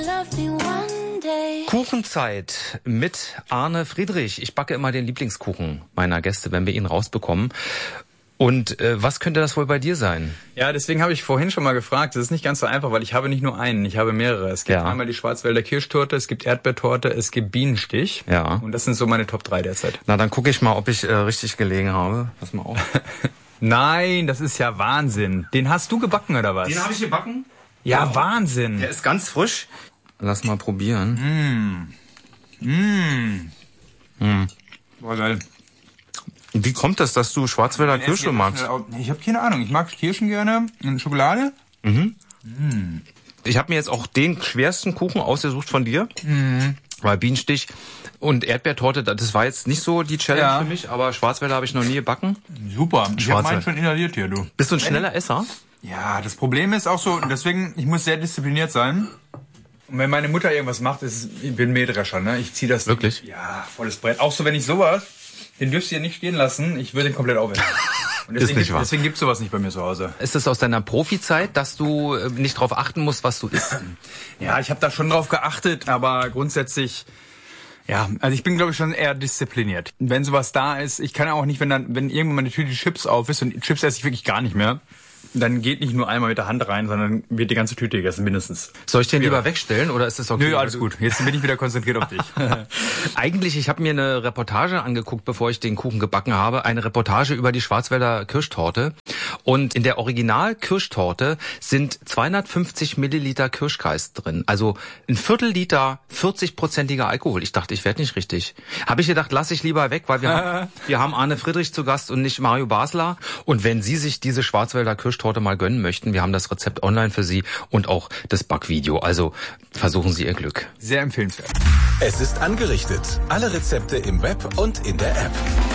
Kuchenzeit mit Arne Friedrich. Ich backe immer den Lieblingskuchen meiner Gäste, wenn wir ihn rausbekommen. Und was könnte das wohl bei dir sein? Ja, deswegen habe ich vorhin schon mal gefragt. Das ist nicht ganz so einfach, weil ich habe nicht nur einen, ich habe mehrere. Es gibt einmal die Schwarzwälder Kirschtorte, es gibt Erdbeertorte, es gibt Bienenstich. Ja. Und das sind so meine Top 3 derzeit. Na, dann gucke ich mal, ob ich richtig gelegen habe. Pass mal auf. Nein, das ist ja Wahnsinn. Den hast du gebacken, oder was? Den habe ich gebacken? Ja, Wow. Wahnsinn. Der ist ganz frisch. Lass mal probieren. Boah, geil. Wie kommt das, dass du Schwarzwälder Kirsche magst? Ich habe keine Ahnung. Ich mag Kirschen gerne und Schokolade. Ich habe mir jetzt auch den schwersten Kuchen ausgesucht von dir. Weil Bienenstich und Erdbeertorte, das war jetzt nicht so die Challenge für mich, aber Schwarzwälder habe ich noch nie gebacken. Super. Ich habe meinen schon inhaliert hier, du. Bist du ein schneller Esser? Ja, das Problem ist auch so, deswegen, ich muss sehr diszipliniert sein. Und wenn meine Mutter irgendwas macht, ich bin Mähdrescher, ne? Ich ziehe das. Wirklich? Ja, volles Brett. Auch so, wenn ich sowas, den dürfst du hier nicht stehen lassen, ich würde den komplett aufessen. Und deswegen gibt's sowas nicht bei mir zu Hause. Ist es aus deiner Profizeit, dass du nicht drauf achten musst, was du isst? Ja, ich habe da schon drauf geachtet, aber grundsätzlich, ja, also ich bin, glaube ich, schon eher diszipliniert. Wenn sowas da ist, ich kann auch nicht, wenn irgendwann meine Tüte Chips auf ist, und Chips esse ich wirklich gar nicht mehr, dann geht nicht nur einmal mit der Hand rein, sondern wird die ganze Tüte gegessen, mindestens. Soll ich den lieber wegstellen oder ist das okay? Nö, alles gut. Jetzt bin ich wieder konzentriert auf dich. Eigentlich, ich habe mir eine Reportage angeguckt, bevor ich den Kuchen gebacken habe. Eine Reportage über die Schwarzwälder Kirschtorte. Und in der Original-Kirschtorte sind 250 Milliliter Kirschkreis drin. Also ein Viertel Liter 40-prozentiger Alkohol. Ich dachte, ich werde nicht richtig. Habe ich gedacht, lasse ich lieber weg, weil wir haben Arne Friedrich zu Gast und nicht Mario Basler. Und wenn Sie sich diese Schwarzwälder Kirschtorte mal gönnen möchten, wir haben das Rezept online für Sie und auch das Backvideo. Also versuchen Sie Ihr Glück. Sehr empfehlenswert. Es ist angerichtet. Alle Rezepte im Web und in der App.